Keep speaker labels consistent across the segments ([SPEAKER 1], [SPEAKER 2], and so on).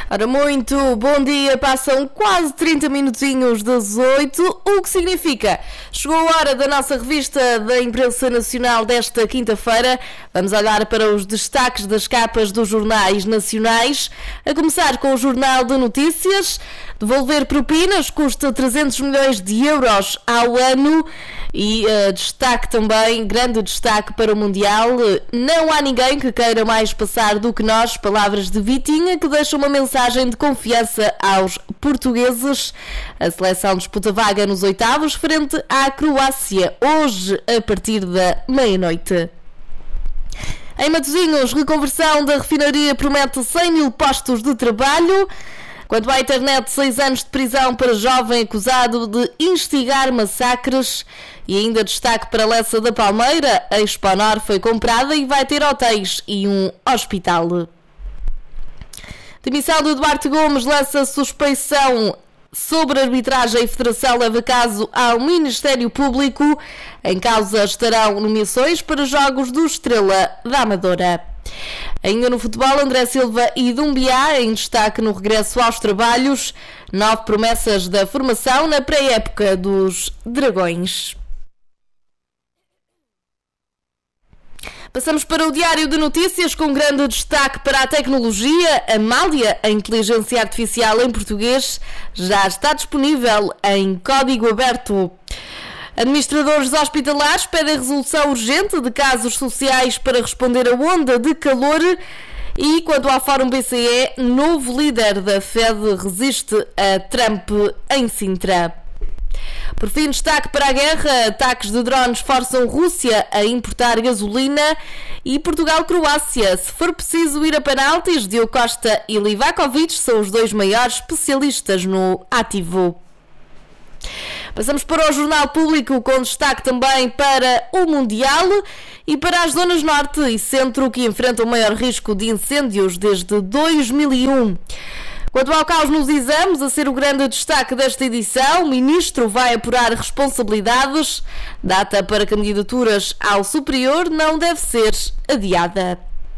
[SPEAKER 1] Ora, muito bom dia, passam quase 30 minutinhos das 8, o que significa, chegou a hora da nossa revista da imprensa nacional desta quinta-feira. Vamos olhar para os destaques das capas dos jornais nacionais, a começar com o Jornal de Notícias. Devolver propinas custa 300 milhões de euros ao ano. E destaque também, grande destaque para o Mundial. Não há ninguém que queira mais passar do que nós. Palavras de Vitinha, que deixa uma mensagem de confiança aos portugueses. A seleção disputa vaga nos oitavos frente à Croácia, hoje a partir da meia-noite. Em Matosinhos, reconversão da refinaria promete 100 mil postos de trabalho. Quanto à internet, 6 anos de prisão para jovem acusado de instigar massacres. E ainda destaque para Lessa da Palmeira, a Exponor foi comprada e vai ter hotéis e um hospital. Demissão de Duarte Gomes lança suspeição sobre a arbitragem e federação leva caso ao Ministério Público. Em causa estarão nomeações para jogos do Estrela da Amadora. Ainda no futebol, André Silva e Dumbiá em destaque no regresso aos trabalhos. 9 promessas da formação na pré-época dos Dragões. Passamos para o Diário de Notícias com grande destaque para a tecnologia. Amália, a inteligência artificial em português, já está disponível em código aberto. Administradores hospitalares pedem resolução urgente de casos sociais para responder à onda de calor. E quanto ao Fórum BCE, novo líder da Fed resiste a Trump em Sintra. Por fim, destaque para a guerra. Ataques de drones forçam Rússia a importar gasolina. E Portugal-Croácia. Se for preciso ir a penaltis, Diogo Costa e Livakovic são os dois maiores especialistas no ativo. Passamos para o Jornal Público, com destaque também para o Mundial e para as zonas norte e centro que enfrentam o maior risco de incêndios desde 2001. Quanto ao caos nos exames, a ser o grande destaque desta edição, o Ministro vai apurar responsabilidades. Data para candidaturas ao Superior não deve ser adiada.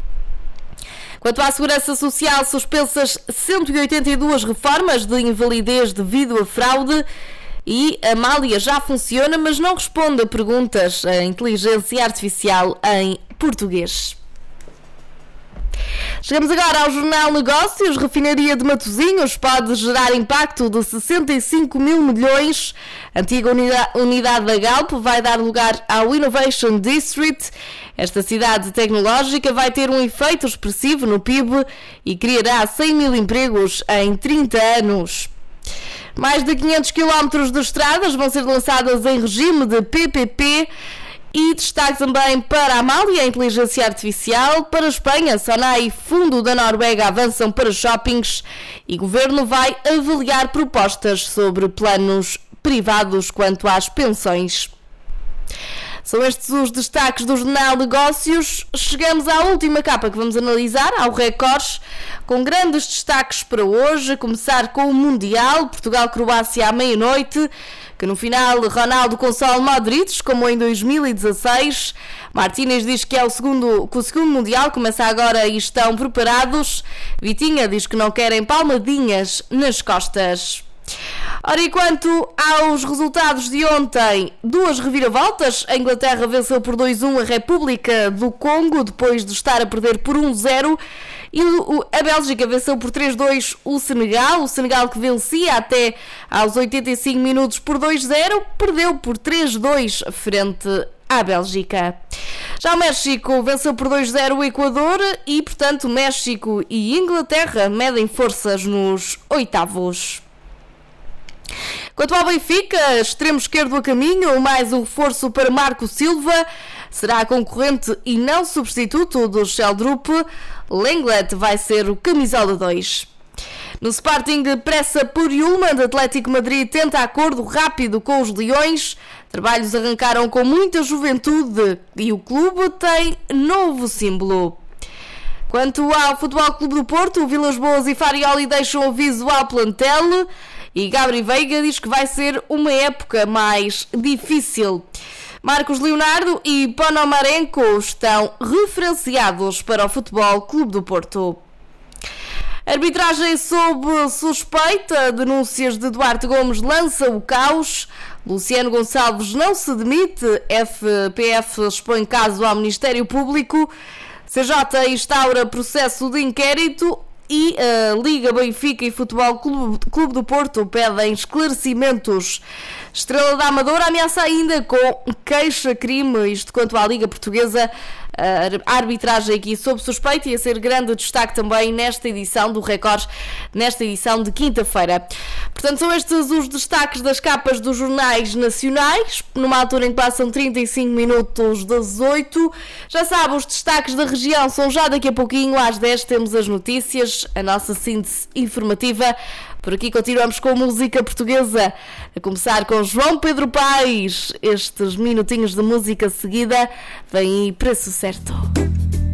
[SPEAKER 1] Quanto à Segurança Social, suspensas 182 reformas de invalidez devido a fraude. E a Amália já funciona, mas não responde a perguntas. A inteligência artificial em português. Chegamos agora ao Jornal Negócios. Refinaria de Matosinhos pode gerar impacto de 65 mil milhões. A antiga unidade da Galp vai dar lugar ao Innovation District. Esta cidade tecnológica vai ter um efeito expressivo no PIB e criará 100 mil empregos em 30 anos. Mais de 500 km de estradas vão ser lançadas em regime de PPP. E destaque também para a Amália, a inteligência artificial. Para a Espanha, Sonai e Fundo da Noruega avançam para shoppings. E o Governo vai avaliar propostas sobre planos privados quanto às pensões. São estes os destaques do Jornal Negócios. Chegamos à última capa que vamos analisar, ao Records, com grandes destaques para hoje. A começar com o Mundial, Portugal-Croácia à meia-noite, que no final Ronaldo consola Modric, como em 2016. Martínez diz que o segundo Mundial começa agora e estão preparados. Vitinha diz que não querem palmadinhas nas costas. Ora, e quanto aos resultados de ontem, 2 reviravoltas. A Inglaterra venceu por 2-1 a República do Congo, depois de estar a perder por 1-0. E a Bélgica venceu por 3-2 o Senegal que vencia até aos 85 minutos por 2-0, perdeu por 3-2 frente à Bélgica. Já o México venceu por 2-0 o Equador e, portanto, México e Inglaterra medem forças nos oitavos. Quanto ao Benfica, extremo esquerdo a caminho, mais um reforço para Marco Silva. Será concorrente e não substituto do Sheldrup. Lenglet vai ser o camisola 2. No Sporting, pressa por Yulman, de Atlético Madrid tenta acordo rápido com os Leões. Trabalhos arrancaram com muita juventude e o clube tem novo símbolo. Quanto ao Futebol Clube do Porto, Vilas Boas e Farioli deixam aviso ao plantel. E Gabri Veiga diz que vai ser uma época mais difícil. Marcos Leonardo e Ponomarenko estão referenciados para o Futebol Clube do Porto. Arbitragem sob suspeita, denúncias de Duarte Gomes lança o caos. Luciano Gonçalves não se demite, FPF expõe caso ao Ministério Público, CJ instaura processo de inquérito e Liga Benfica e Futebol Clube do Porto pedem esclarecimentos. Estrela da Amadora ameaça ainda com queixa-crime, isto quanto à Liga Portuguesa. A arbitragem aqui sob suspeita, ia ser grande destaque também nesta edição do Record, nesta edição de quinta-feira. Portanto, são estes os destaques das capas dos jornais nacionais, numa altura em que passam 35 minutos das 8. Já sabe, os destaques da região são já daqui a pouquinho, às 10 temos as notícias, a nossa síntese informativa. Por aqui continuamos com música portuguesa, a começar com João Pedro Paes. Estes minutinhos de música seguida vêm aí, Preço Certo.